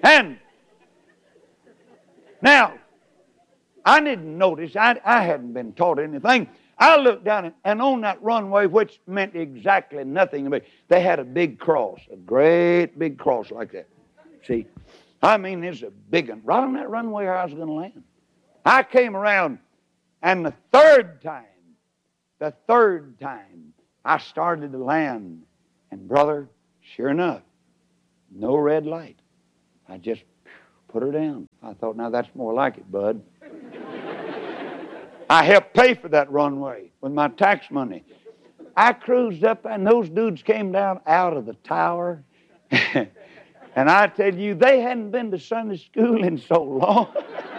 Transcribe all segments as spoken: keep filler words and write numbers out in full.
And now, I didn't notice, I, I hadn't been taught anything. I looked down, and on that runway, which meant exactly nothing to me, they had a big cross, a great big cross like that. See, I mean, it's a big one. Right on that runway where I was going to land. I came around, and the third time, the third time, I started to land. And brother, sure enough, no red light. I just put her down. I thought, now that's more like it, bud. I helped pay for that runway with my tax money. I cruised up, and those dudes came down out of the tower. And I tell you, they hadn't been to Sunday school in so long.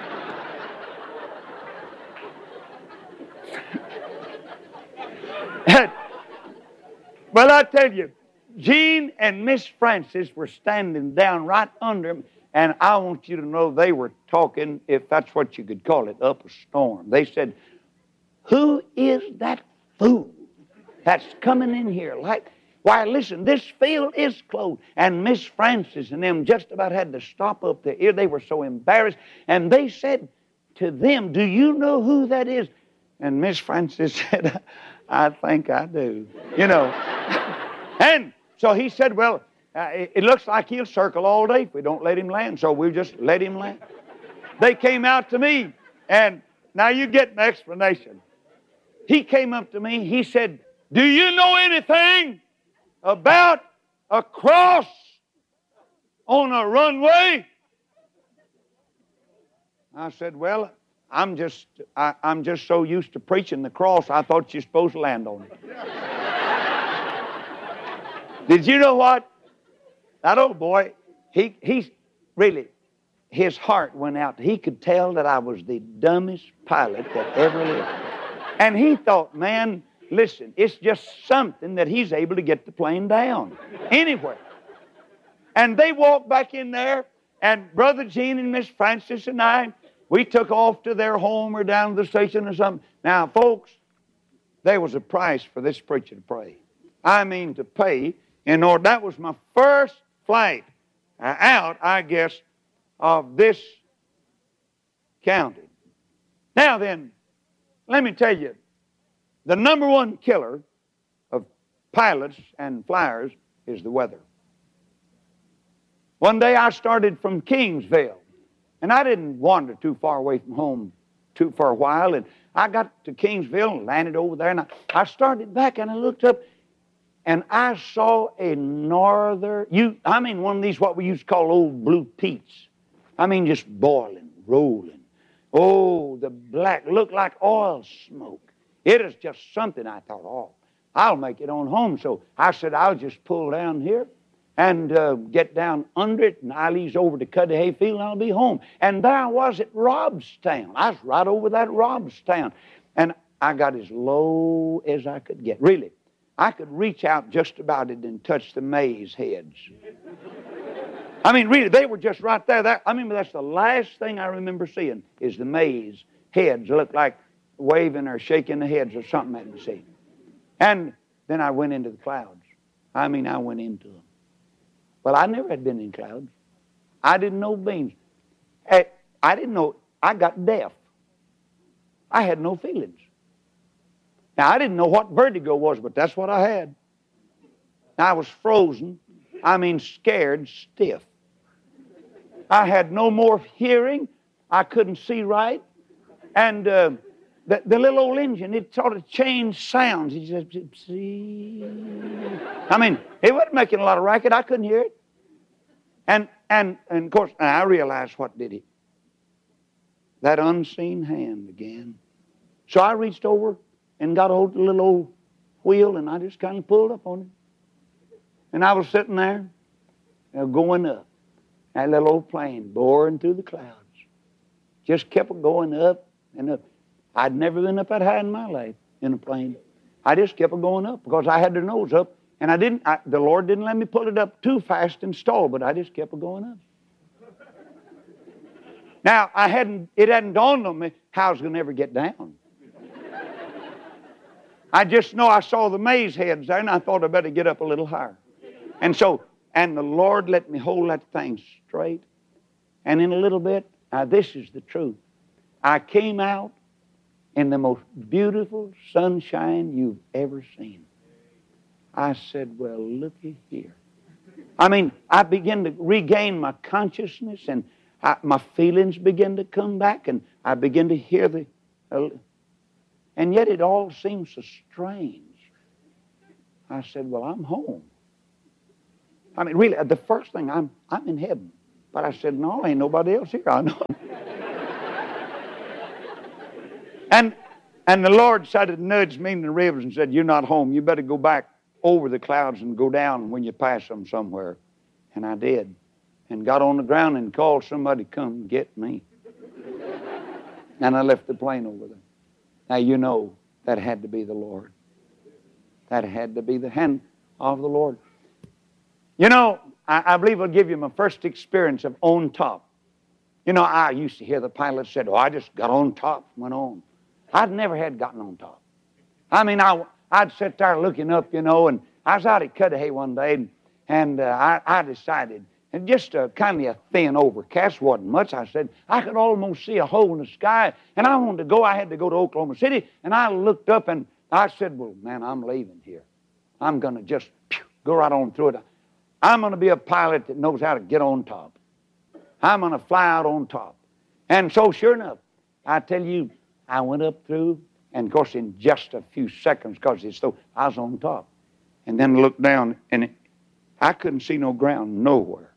Well, I tell you, Gene and Miss Francis were standing down right under him, and I want you to know they were talking, if that's what you could call it, up a storm. They said, who is that fool that's coming in here like... Why, listen, this field is closed. And Miss Francis and them just about had to stop up their ear. They were so embarrassed. And they said to them, do you know who that is? And Miss Francis said, I think I do. You know. And so he said, well, uh, it, it looks like he'll circle all day if we don't let him land. So we'll just let him land. They came out to me. And now you get an explanation. He came up to me. He said, do you know anything about a cross on a runway? I said, well, I'm just I, I'm just so used to preaching the cross, I thought you're supposed to land on it. Did you know what? That old boy, he he's really, his heart went out. He could tell that I was the dumbest pilot that ever lived. And he thought, man, listen, it's just something that he's able to get the plane down anywhere. And they walked back in there, and Brother Gene and Miss Francis and I, we took off to their home or down to the station or something. Now, folks, there was a price for this preacher to pray. I mean to pay in order. That was my first flight uh, out, I guess, of this county. Now then, let me tell you, the number one killer of pilots and flyers is the weather. One day I started from Kingsville, and I didn't wander too far away from home too for a while, and I got to Kingsville and landed over there, and I, I started back, and I looked up, and I saw a northern, you, I mean one of these what we used to call old blue peats. I mean just boiling, rolling. Oh, the black, looked like oil smoke. It is just something. I thought, oh, I'll make it on home. So I said, I'll just pull down here and uh, get down under it, and I'll ease over to Cudahy Field, and I'll be home. And there I was at Robstown. I was right over that Robstown. And I got as low as I could get. Really, I could reach out just about it and touch the maize heads. I mean, really, they were just right there. That, I mean, that's the last thing I remember seeing is the maize heads. Look like waving or shaking the heads or something at me, see. And then I went into the clouds. I mean, I went into them. Well, I never had been in clouds. I didn't know beans. I didn't know, I got deaf. I had no feelings. Now, I didn't know what vertigo was, but that's what I had. I was frozen. I mean, scared stiff. I had no more hearing. I couldn't see right. And uh, the, the little old engine, it sort of changed sounds. It just, see. I mean, it wasn't making a lot of racket. I couldn't hear it. And, and, and of course, I realized what did it. That unseen hand again. So I reached over and got a hold of the little old wheel, and I just kind of pulled up on it. And I was sitting there, uh, going up. That little old plane boring through the clouds. Just kept going up and up. I'd never been up that high in my life in a plane. I just kept going up because I had the nose up, and I didn't. I, the Lord didn't let me pull it up too fast and stall, but I just kept going up. Now I hadn't. It hadn't dawned on me how I was going to ever get down. I just know I saw the maize heads there, and I thought I better get up a little higher. And so, and the Lord let me hold that thing straight. And in a little bit, now this is the truth. I came out in the most beautiful sunshine you've ever seen. I said, well, looky here. I mean, I began to regain my consciousness, and I, my feelings began to come back, and I began to hear the... Uh, and yet it all seemed so strange. I said, well, I'm home. I mean, really, the first thing, I'm I'm in heaven. But I said, no, ain't nobody else here. I know. and and the Lord started to nudge me in the ribs and said, you're not home. You better go back over the clouds and go down when you pass them somewhere. And I did. And got on the ground and called somebody to come get me. And I left the plane over there. Now, you know, that had to be the Lord. That had to be the hand of the Lord. You know, I, I believe I'll give you my first experience of on top. You know, I used to hear the pilot said, oh, I just got on top, went on. I'd never had gotten on top. I mean, I, I'd sit there looking up, you know, and I was out at Cudahy one day, and, and uh, I, I decided, and just a kind of a thin overcast, wasn't much. I said, I could almost see a hole in the sky, and I wanted to go. I had to go to Oklahoma City, and I looked up, and I said, well, man, I'm leaving here. I'm going to just pew, go right on through it. I'm going to be a pilot that knows how to get on top. I'm going to fly out on top. And so, sure enough, I tell you, I went up through, and of course, in just a few seconds, because it's so, I was on top. And then looked down, and it, I couldn't see no ground nowhere.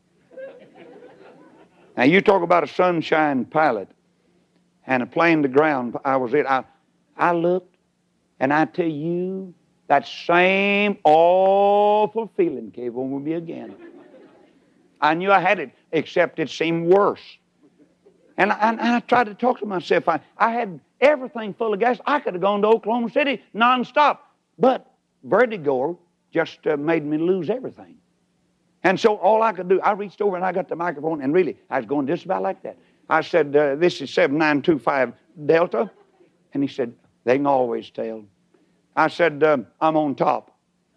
Now, you talk about a sunshine pilot and a plane to ground, I was it. I, I looked, and I tell you, that same awful feeling came over me again. I knew I had it, except it seemed worse. And I, and I tried to talk to myself. I, I had everything full of gas. I could have gone to Oklahoma City nonstop. But vertigo just uh, made me lose everything. And so all I could do, I reached over and I got the microphone, and really, I was going just about like that. I said, uh, this is seven nine two five Delta. And he said, they can always tell. I said, um, I'm on top.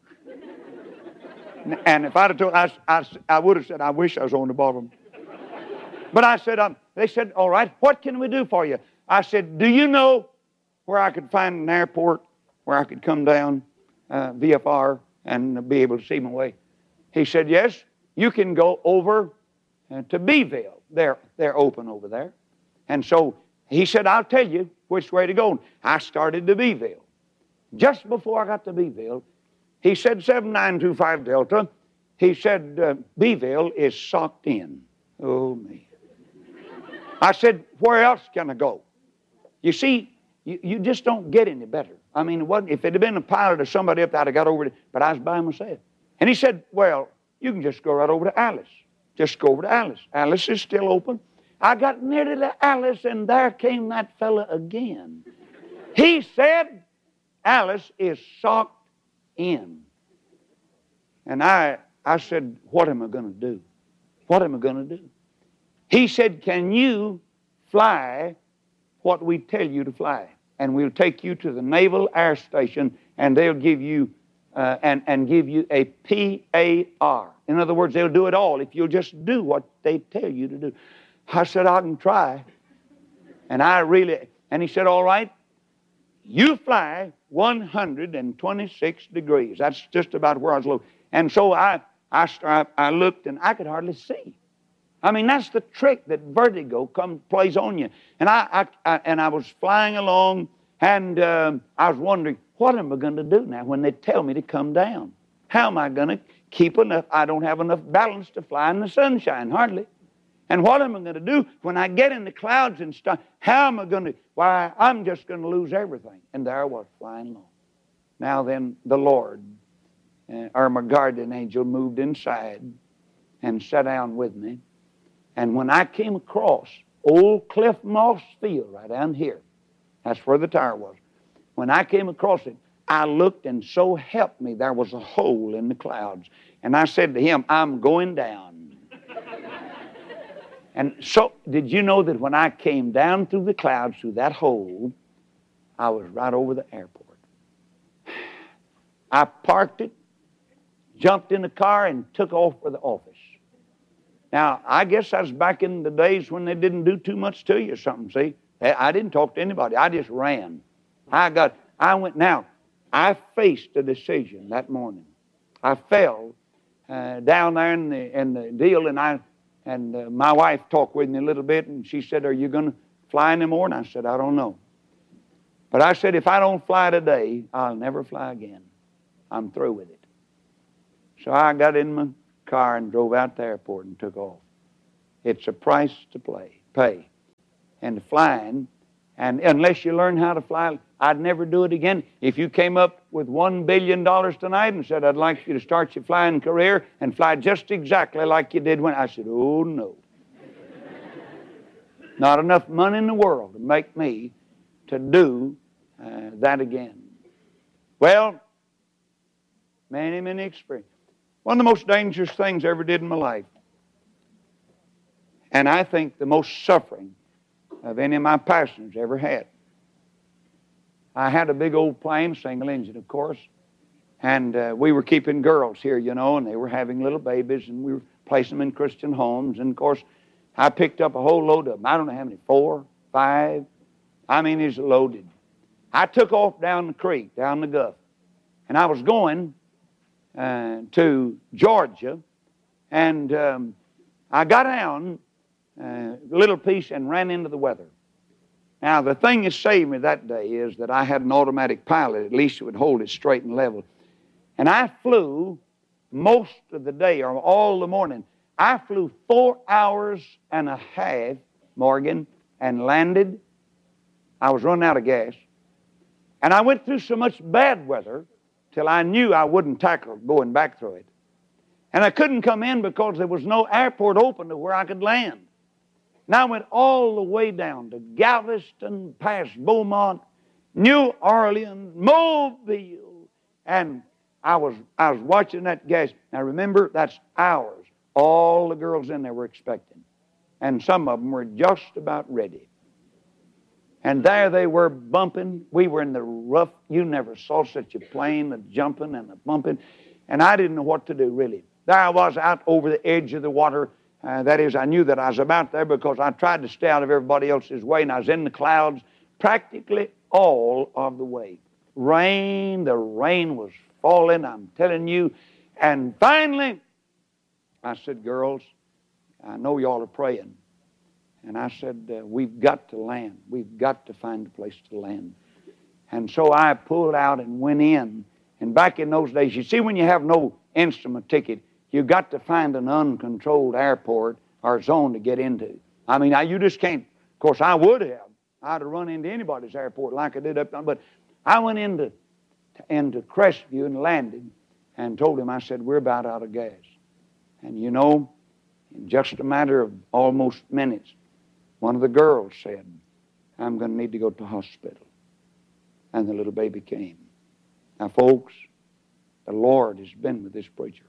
And if I'd have told, I, I, I would have said, I wish I was on the bottom. But I said, um, they said, all right, what can we do for you? I said, do you know where I could find an airport where I could come down uh, V F R and be able to see my way? He said, yes, you can go over uh, to Beeville. They're, they're open over there. And so he said, I'll tell you which way to go. I started to Beeville. Just before I got to Beeville, he said seven nine two five Delta. He said, uh, Beeville is socked in. Oh, me. I said, where else can I go? You see, you, you just don't get any better. I mean, it wasn't, if it had been a pilot or somebody up there, I'd have got over it, but I was by myself. And he said, well, you can just go right over to Alice. Just go over to Alice. Alice is still open. I got nearly to Alice, and there came that fella again. He said, Alice is socked in. And I, I said, what am I going to do? What am I going to do? He said, can you fly what we tell you to fly? And we'll take you to the Naval Air Station, and they'll give you uh, and, and give you a P A R. In other words, they'll do it all if you'll just do what they tell you to do. I said, I can try. And I really, and he said, all right, you fly one hundred twenty-six degrees. That's just about where I was low. And so I, I, I looked, and I could hardly see. I mean, that's the trick that vertigo comes plays on you. And I, I, I and I was flying along, and um, I was wondering, what am I going to do now when they tell me to come down? How am I going to keep enough? I don't have enough balance to fly in the sunshine, hardly. And what am I going to do when I get in the clouds and stuff? How am I going to? Why, I'm just going to lose everything. And there I was, flying low. Now then, the Lord, uh, or my guardian angel, moved inside and sat down with me. And when I came across old Cliff Moss Field right down here, that's where the tower was. When I came across it, I looked, and so help me, there was a hole in the clouds. And I said to him, I'm going down. And so, did you know that when I came down through the clouds, through that hole, I was right over the airport. I parked it, jumped in the car, and took off for the office. Now, I guess I was back in the days when they didn't do too much to you or something, see? I didn't talk to anybody. I just ran. I got, I went, now, I faced a decision that morning. I fell uh, down there in the, in the deal, and I, and uh, my wife talked with me a little bit, and she said, are you going to fly anymore? And I said, I don't know. But I said, if I don't fly today, I'll never fly again. I'm through with it. So I got in my car and drove out to the airport and took off. It's a price to play, pay. And flying, and unless you learn how to fly, I'd never do it again. If you came up with one billion dollars tonight and said, I'd like you to start your flying career and fly just exactly like you did when, I said, oh no. Not enough money in the world to make me to do uh, that again. Well, many, many experiences. One of the most dangerous things I ever did in my life, and I think the most suffering of any of my passengers ever had. I had a big old plane, single engine, of course, and uh, we were keeping girls here, you know, and they were having little babies, and we were placing them in Christian homes, and of course, I picked up a whole load of them. I don't know how many, four, five. I mean, it's loaded. I took off down the creek, down the Gulf, and I was going uh, to Georgia, and um, I got down Uh, a little piece and ran into the weather. Now, the thing that saved me that day is that I had an automatic pilot. At least it would hold it straight and level. And I flew most of the day, or all the morning. I flew four hours and a half, Morgan, and landed. I was running out of gas. And I went through so much bad weather till I knew I wouldn't tackle going back through it. And I couldn't come in because there was no airport open to where I could land. And I went all the way down to Galveston, past Beaumont, New Orleans, Mobile, and I was I was watching that gas. Now remember, that's hours. All the girls in there were expecting, and some of them were just about ready. And there they were bumping. We were in the rough. You never saw such a plane, a jumping and a bumping, and I didn't know what to do really. There I was out over the edge of the water. Uh, that is, I knew that I was about there because I tried to stay out of everybody else's way, and I was in the clouds practically all of the way. Rain, the rain was falling, I'm telling you. And finally, I said, girls, I know y'all are praying. And I said, uh, we've got to land. We've got to find a place to land. And so I pulled out and went in. And back in those days, you see, when you have no instrument ticket, you've got to find an uncontrolled airport or zone to get into. I mean, I, you just can't. Of course, I would have. I'd have run into anybody's airport like I did up there. But I went into, into Crestview and landed and told him, I said, we're about out of gas. And you know, in just a matter of almost minutes, one of the girls said, I'm going to need to go to the hospital. And the little baby came. Now, folks, the Lord has been with this preacher.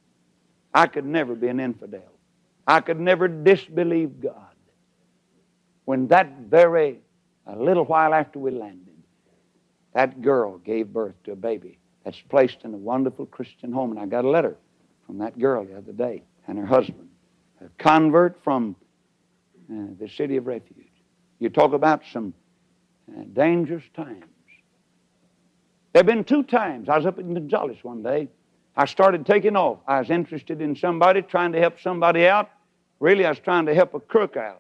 I could never be an infidel. I could never disbelieve God. When that very, a little while after we landed, that girl gave birth to a baby that's placed in a wonderful Christian home. And I got a letter from that girl the other day and her husband, a convert from uh, the city of refuge. You talk about some uh, dangerous times. There have been two times. I was up in Gonzales one day. I started taking off. I was interested in somebody, trying to help somebody out. Really, I was trying to help a crook out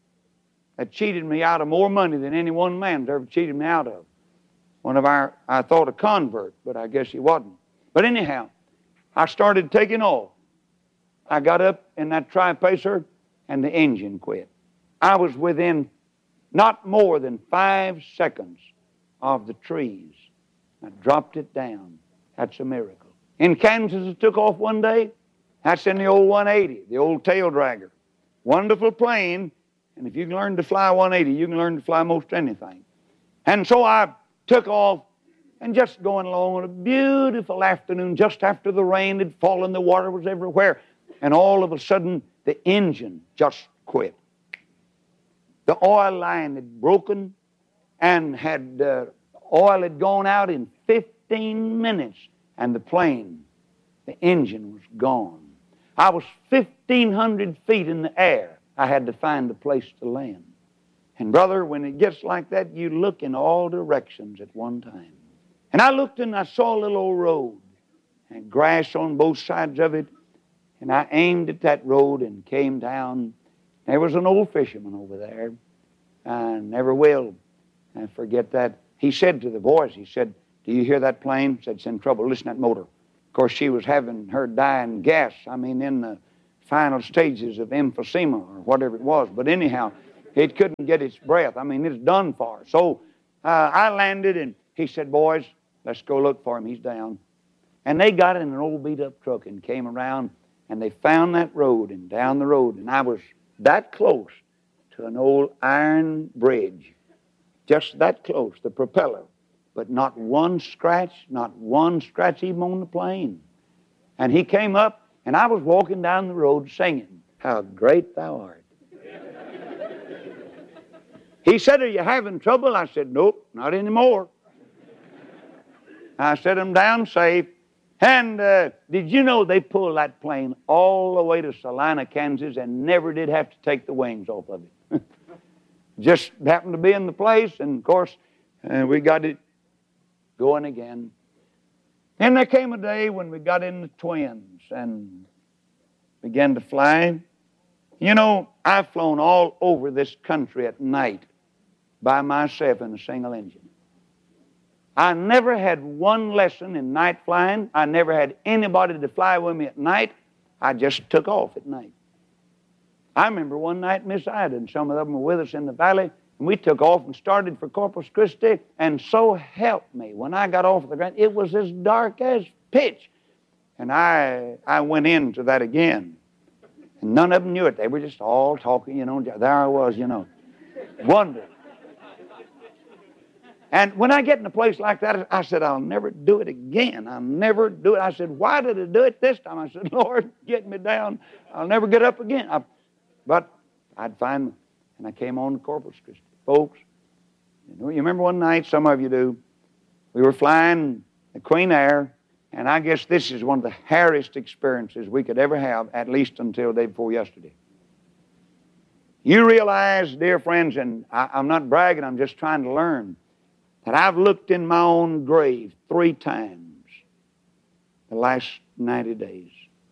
that cheated me out of more money than any one man's ever cheated me out of. One of our, I thought a convert, but I guess he wasn't. But anyhow, I started taking off. I got up in that tri-pacer, and the engine quit. I was within not more than five seconds of the trees. I dropped it down. That's a miracle. In Kansas, it took off one day. That's in the old one eighty, the old tail dragger. Wonderful plane, and if you can learn to fly one eighty, you can learn to fly most anything. And so I took off and just going along on a beautiful afternoon, just after the rain had fallen, the water was everywhere, and all of a sudden, the engine just quit. The oil line had broken and had uh, oil had gone out in fifteen minutes. And the plane, the engine was gone. I was fifteen hundred feet in the air. I had to find a place to land. And brother, when it gets like that, you look in all directions at one time. And I looked and I saw a little old road and grass on both sides of it. And I aimed at that road and came down. There was an old fisherman over there. I never will I forget that. He said to the boys, he said, "Do you hear that plane?" I said, "It's in trouble. Listen to that motor." Of course, she was having her dying gas. I mean, in the final stages of emphysema or whatever it was. But anyhow, it couldn't get its breath. I mean, it's done for. So uh, I landed, and he said, "Boys, let's go look for him. He's down." And they got in an old beat-up truck and came around, and they found that road and down the road. And I was that close to an old iron bridge, just that close, the propeller. But not one scratch, not one scratch even on the plane. And he came up, and I was walking down the road singing, "How great thou art." He said, "Are you having trouble?" I said, "Nope, not anymore." I set him down safe. And uh, did you know they pulled that plane all the way to Salina, Kansas, and never did have to take the wings off of it? Just happened to be in the place, and of course, uh, we got it going again. And there came a day when we got in the Twins and began to fly. You know, I've flown all over this country at night by myself in a single engine. I never had one lesson in night flying. I never had anybody to fly with me at night. I just took off at night. I remember one night, Miss Ida and some of them were with us in the valley, and we took off and started for Corpus Christi, and so help me, when I got off the ground, it was as dark as pitch. And I, I went into that again. And none of them knew it. They were just all talking, you know. There I was, you know, wondering. And when I get in a place like that, I said, "I'll never do it again. I'll never do it." I said, "Why did I do it this time?" I said, "Lord, get me down. I'll never get up again." I, but I'd find, and I came on to Corpus Christi. Folks, you know, you remember one night, some of you do, we were flying the Queen Air, and I guess this is one of the hairiest experiences we could ever have, at least until the day before yesterday. You realize, dear friends, and I, I'm not bragging, I'm just trying to learn, that I've looked in my own grave three times the last ninety days.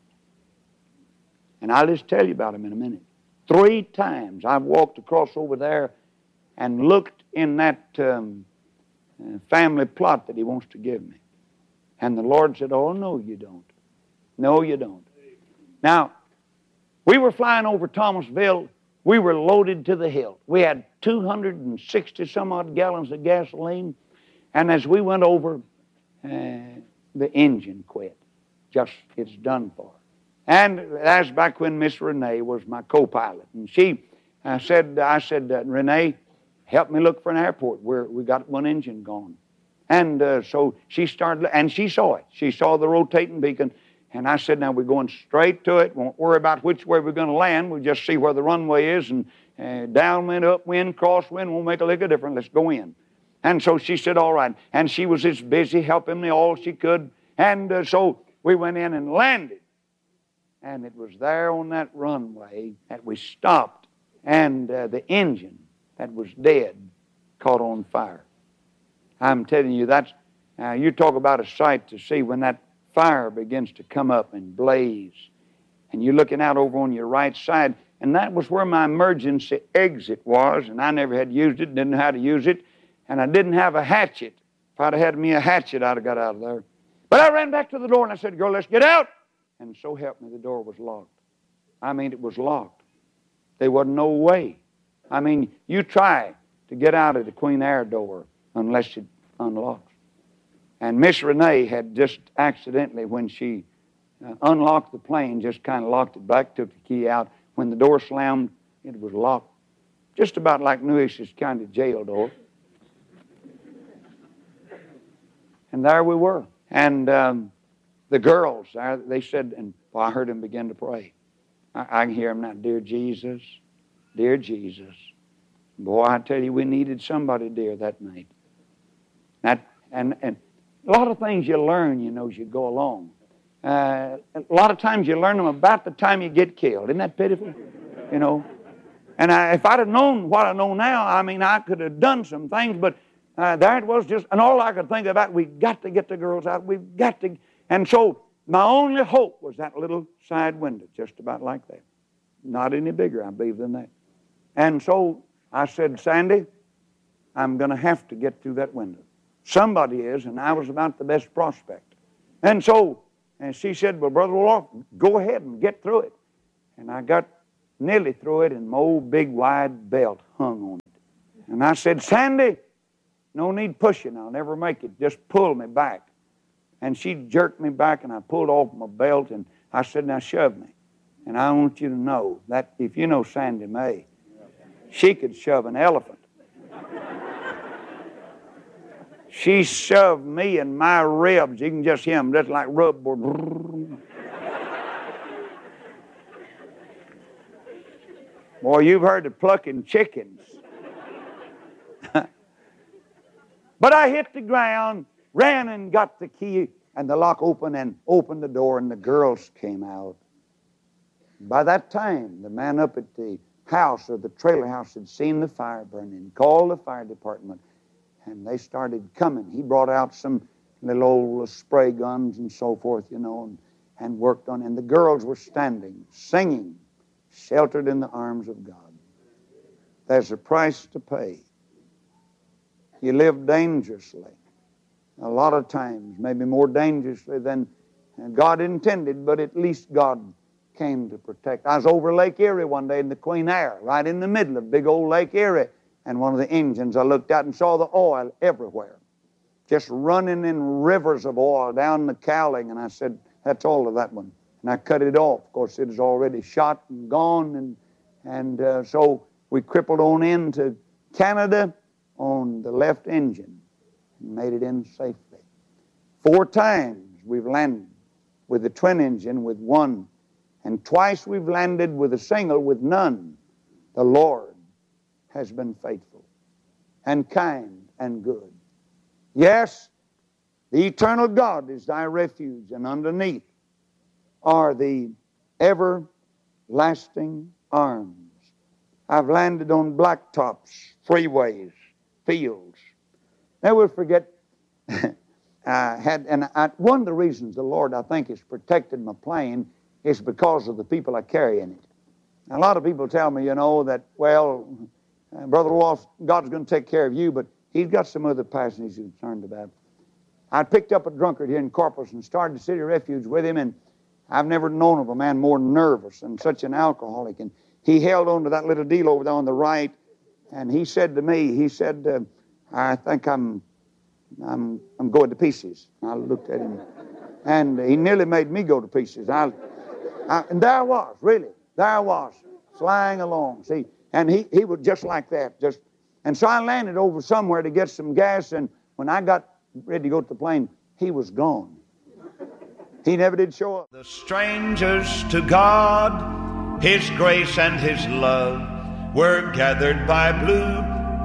And I'll just tell you about them in a minute. Three times I've walked across over there and looked in that um, uh, family plot that He wants to give me. And the Lord said, "Oh, no, you don't. No, you don't." Now, we were flying over Thomasville. We were loaded to the hilt. We had two hundred sixty some odd gallons of gasoline. And as we went over, uh, the engine quit. Just, it's done for. And that's back when Miss Renee was my co-pilot. And she uh, said, I said, uh, "Renee, help me look for an airport where we got one engine gone." And uh, so she started, and she saw it. She saw the rotating beacon. And I said, "Now we're going straight to it. Won't worry about which way we're going to land. We'll just see where the runway is. And uh, downwind, upwind, crosswind won't make a lick of difference. Let's go in." And so she said, "All right." And she was just busy helping me all she could. And uh, so we went in and landed. And it was there on that runway that we stopped. And uh, the engine that was dead caught on fire. I'm telling you, that's, uh, you talk about a sight to see when that fire begins to come up and blaze. And you're looking out over on your right side. And that was where my emergency exit was. And I never had used it, didn't know how to use it. And I didn't have a hatchet. If I'd have had me a hatchet, I'd have got out of there. But I ran back to the door and I said, "Girl, let's get out." And so help me, the door was locked. I mean, it was locked. There wasn't no way. I mean, you try to get out of the Queen Air door unless it unlocks. And Miss Renee had just accidentally, when she uh, unlocked the plane, just kind of locked it back, took the key out. When the door slammed, it was locked. Just about like Newis's kind of jail door. And there we were. And um, the girls, they said, and well, I heard them begin to pray. I, I can hear them now, "Dear Jesus, dear Jesus." Boy, I tell you, we needed somebody dear that night. That, and, and a lot of things you learn, you know, as you go along. Uh, a lot of times you learn them about the time you get killed. Isn't that pitiful? You know. And I, if I'd have known what I know now, I mean, I could have done some things, but uh, there it was just, and all I could think about, we've got to get the girls out, we've got to, and so my only hope was that little side window, just about like that. Not any bigger, I believe, than that. And so I said, Sandy, I'm going to have to get through that window. Somebody is, and I was about the best prospect. And so, and she said, well, Brother Roloff, go ahead and get through it. And I got nearly through it, and my old big wide belt hung on it. And I said, Sandy, no need pushing. I'll never make it. Just pull me back. And she jerked me back, and I pulled off my belt, and I said, now shove me. And I want you to know that if you know Sandy May, she could shove an elephant. She shoved me in my ribs. You can just hear them just like rubber. Boy, you've heard of plucking chickens. But I hit the ground, ran and got the key, and the lock opened and opened the door, and the girls came out. By that time, the man up at the house or the trailer house had seen the fire burning, called the fire department, and they started coming. He brought out some little old spray guns and so forth, you know, and, and worked on it. And the girls were standing, singing, sheltered in the arms of God. There's a price to pay. You live dangerously. A lot of times, maybe more dangerously than God intended, but at least God came to protect. I was over Lake Erie one day in the Queen Air, right in the middle of big old Lake Erie, and one of the engines, I looked out and saw the oil everywhere, just running in rivers of oil down the cowling, and I said, that's all of that one. And I cut it off. Of course, it was already shot and gone, and, and uh, so we crippled on into Canada on the left engine and made it in safely. Four times we've landed with the twin engine with one, and twice we've landed with a single with none. The Lord has been faithful and kind and good. Yes, the eternal God is thy refuge, and underneath are the everlasting arms. I've landed on blacktops, freeways, fields. Never forget, I had, and I, one of the reasons the Lord, I think, has protected my plane is because of the people I carry in it. A lot of people tell me, you know, that, well, uh, Brother Wolf, God's going to take care of you, but He's got some other passengers He's concerned about. I picked up a drunkard here in Corpus and started the City Refuge with him, and I've never known of a man more nervous and such an alcoholic. And he held on to that little deal over there on the right, and he said to me, he said, uh, I think I'm, I'm, I'm going to pieces. I looked at him, and he nearly made me go to pieces. I, I, and there I was, really, there I was, flying along. See, and he, he was just like that, just. And so I landed over somewhere to get some gas, and when I got ready to go to the plane, he was gone. He never did show up. The strangers to God, His grace and His love were gathered by blue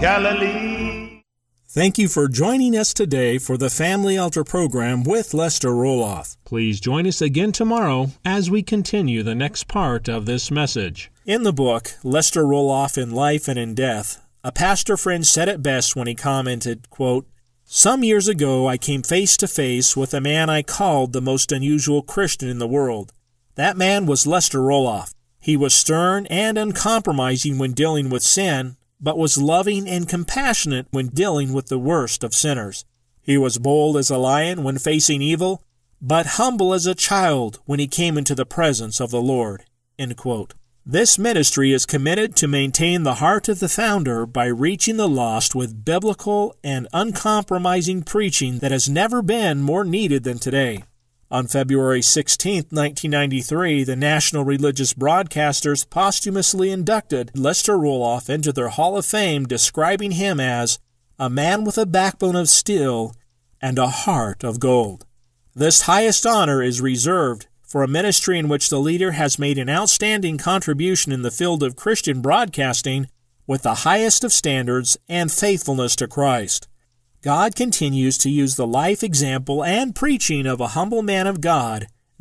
Galilee. Thank you for joining us today for the Family Altar program with Lester Roloff. Please join us again tomorrow as we continue the next part of this message. In the book, Lester Roloff in Life and in Death, a pastor friend said it best when he commented, quote, "Some years ago I came face to face with a man I called the most unusual Christian in the world. That man was Lester Roloff. He was stern and uncompromising when dealing with sin, but was loving and compassionate when dealing with the worst of sinners. He was bold as a lion when facing evil, but humble as a child when he came into the presence of the Lord." End quote. This ministry is committed to maintain the heart of the founder by reaching the lost with biblical and uncompromising preaching that has never been more needed than today. On February sixteenth, nineteen ninety-three, the National Religious Broadcasters posthumously inducted Lester Roloff into their Hall of Fame, describing him as a man with a backbone of steel and a heart of gold. This highest honor is reserved for a ministry in which the leader has made an outstanding contribution in the field of Christian broadcasting with the highest of standards and faithfulness to Christ. God continues to use the life example and preaching of a humble man of God,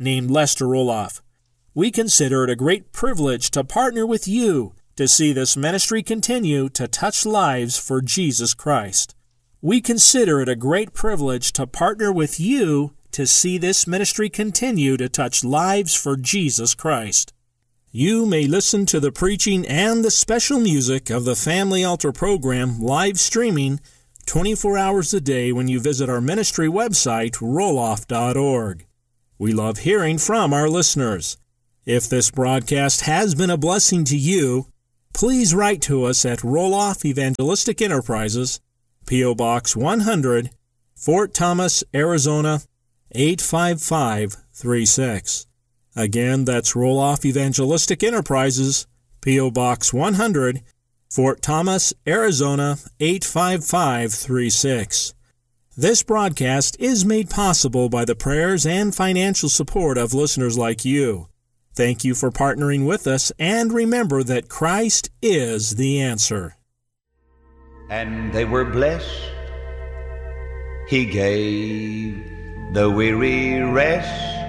named Lester Roloff. We consider it a great privilege to partner with you to see this ministry continue to touch lives for Jesus Christ. We consider it a great privilege to partner with you to see this ministry continue to touch lives for Jesus Christ. You may listen to the preaching and the special music of the Family Altar program live streaming twenty-four hours a day when you visit our ministry website, roloff dot org. We love hearing from our listeners. If this broadcast has been a blessing to you, please write to us at Roloff Evangelistic Enterprises, P O. Box one hundred, Fort Thomas, Arizona, eight five five three six. Again, that's Roloff Evangelistic Enterprises, P O. Box one hundred, Fort Thomas, Arizona, eight five five three six. This broadcast is made possible by the prayers and financial support of listeners like you. Thank you for partnering with us, and remember that Christ is the answer. And they were blessed. He gave the weary rest.